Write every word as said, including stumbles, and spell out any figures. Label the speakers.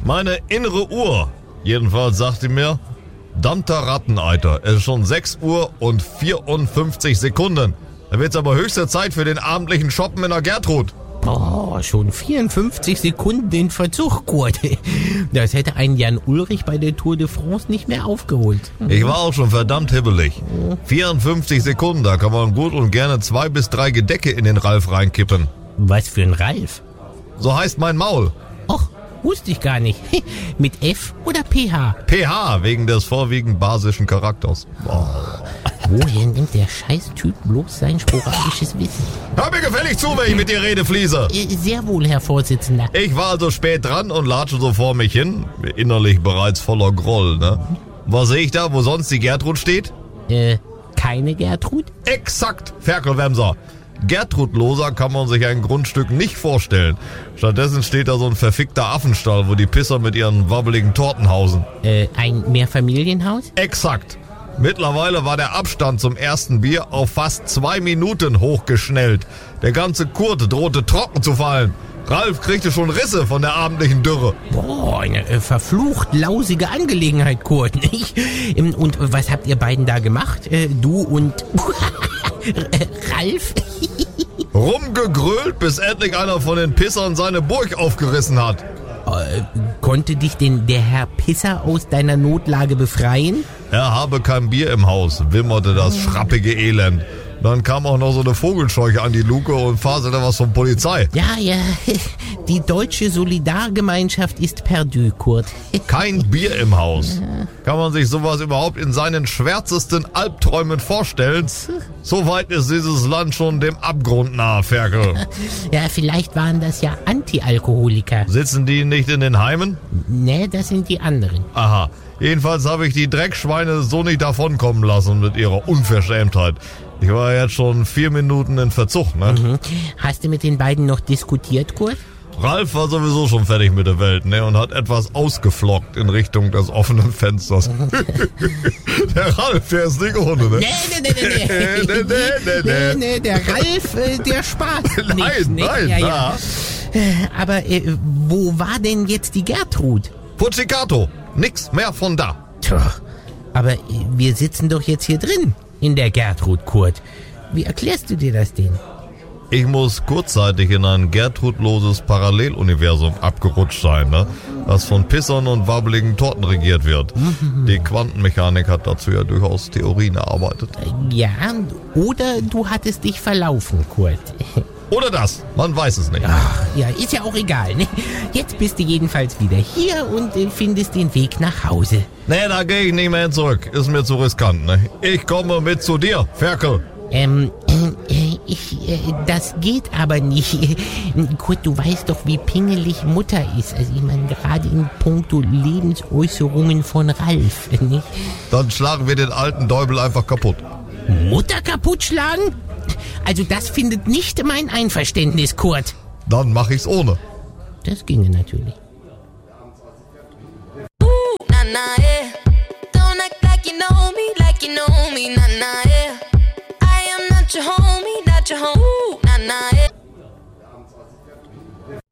Speaker 1: Meine innere Uhr, jedenfalls sagte mir, dammter Ratteneiter, es ist schon sechs Uhr und vierundfünfzig Sekunden. Da wird's aber höchste Zeit für den abendlichen Shoppen in der Gertrud.
Speaker 2: Oh, schon vierundfünfzig Sekunden in Verzug, Kurt. Das hätte ein Jan Ullrich bei der Tour de France nicht mehr aufgeholt.
Speaker 1: Ich war auch schon verdammt hibbelig. vierundfünfzig Sekunden, da kann man gut und gerne zwei bis drei Gedecke in den Ralf reinkippen.
Speaker 2: Was für ein Ralf?
Speaker 1: So heißt mein Maul.
Speaker 2: Och, wusste ich gar nicht. Mit F oder P H?
Speaker 1: P H, wegen des vorwiegend basischen Charakters. Oh.
Speaker 2: Woher nimmt der Scheißtyp bloß sein sporadisches Wissen?
Speaker 1: Hör mir gefällig zu, wenn ich mit dir rede, Fliese.
Speaker 2: Äh, sehr wohl, Herr Vorsitzender.
Speaker 1: Ich war also spät dran und latsche so vor mich hin, innerlich bereits voller Groll, ne? Was sehe ich da, wo sonst die Gertrud steht?
Speaker 2: Äh, keine Gertrud?
Speaker 1: Exakt, Ferkelwemser. Gertrudloser kann man sich ein Grundstück nicht vorstellen. Stattdessen steht da so ein verfickter Affenstall, wo die Pisser mit ihren wabbeligen Torten hausen.
Speaker 2: Äh, ein Mehrfamilienhaus?
Speaker 1: Exakt. Mittlerweile war der Abstand zum ersten Bier auf fast zwei Minuten hochgeschnellt. Der ganze Kurt drohte trocken zu fallen. Ralf kriegte schon Risse von der abendlichen Dürre.
Speaker 2: Boah, eine äh, verflucht lausige Angelegenheit, Kurt, nicht? Ähm, Und was habt ihr beiden da gemacht? Äh, du und Ralf?
Speaker 1: Rumgegrölt, bis endlich einer von den Pissern seine Burg aufgerissen hat.
Speaker 2: Äh, konnte dich denn der Herr Pisser aus deiner Notlage befreien?
Speaker 1: Er habe kein Bier im Haus, wimmerte das schrappige Elend. Dann kam auch noch so eine Vogelscheuche an die Luke und faselte was von Polizei.
Speaker 2: Ja, ja, die deutsche Solidargemeinschaft ist perdu, Kurt.
Speaker 1: Kein Bier im Haus. Kann man sich sowas überhaupt in seinen schwärzesten Albträumen vorstellen? So weit ist dieses Land schon dem Abgrund nahe, Ferkel.
Speaker 2: Ja, vielleicht waren das ja Anti-Alkoholiker.
Speaker 1: Sitzen die nicht in den Heimen?
Speaker 2: Ne, das sind die anderen.
Speaker 1: Aha. Jedenfalls habe ich die Dreckschweine so nicht davonkommen lassen mit ihrer Unverschämtheit. Ich war jetzt schon vier Minuten in Verzug, ne?
Speaker 2: Mhm. Hast du mit den beiden noch diskutiert, Kurt?
Speaker 1: Ralf war sowieso schon fertig mit der Welt, ne? Und hat etwas ausgeflockt in Richtung des offenen Fensters. Der Ralf, der ist nicht ohne, ne?
Speaker 2: Nee, nee, nee, nee, nee.
Speaker 1: nee, nee, nee,
Speaker 2: nee, nee, der Ralf, äh, der spaßt
Speaker 1: Nein,
Speaker 2: nicht. Ne?
Speaker 1: nein,
Speaker 2: ja,
Speaker 1: na.
Speaker 2: ja. Aber äh, wo war denn jetzt die Gertrud?
Speaker 1: Puzzicato, nix mehr von da.
Speaker 2: Tja, aber äh, wir sitzen doch jetzt hier drin, in der Gertrud, Kurt. Wie erklärst du dir das denn?
Speaker 1: Ich muss kurzzeitig in ein gertrudloses Paralleluniversum abgerutscht sein, ne? Das von Pissern und wabbeligen Torten regiert wird. Die Quantenmechanik hat dazu ja durchaus Theorien erarbeitet.
Speaker 2: Ja, oder du hattest dich verlaufen, Kurt.
Speaker 1: Oder das, man weiß es nicht.
Speaker 2: Ach, ja, ist ja auch egal, ne? Jetzt bist du jedenfalls wieder hier und äh, findest den Weg nach Hause.
Speaker 1: Nee, da gehe ich nicht mehr hin zurück. Ist mir zu riskant, ne? Ich komme mit zu dir, Ferkel.
Speaker 2: Ähm, äh, ich, äh, das geht aber nicht. Kurt, du weißt doch, wie pingelig Mutter ist. Also ich meine, gerade in puncto Lebensäußerungen von Ralf, nicht?
Speaker 1: Dann schlagen wir den alten Däubel einfach kaputt.
Speaker 2: Mutter kaputt schlagen? Also das findet nicht mein Einverständnis, Kurt.
Speaker 1: Dann mach ich's ohne.
Speaker 2: Das ginge natürlich.
Speaker 3: Uh, na, na.